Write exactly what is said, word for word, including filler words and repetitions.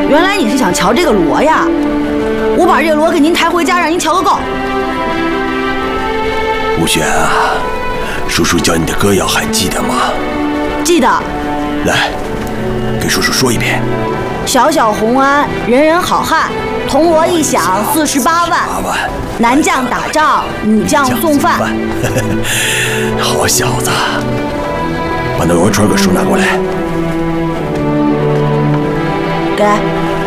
原来你是想瞧这个锣呀？我把这个锣给您抬回家，让您瞧个够。 吴轩啊，叔叔教你的歌谣还记得吗？ 记得。 来，给叔叔说一遍。 小小红安，人人好汉，铜锣一响四十八万。男将打仗，女将送饭。 好小子，把那罗圈给叔拿过来。 给。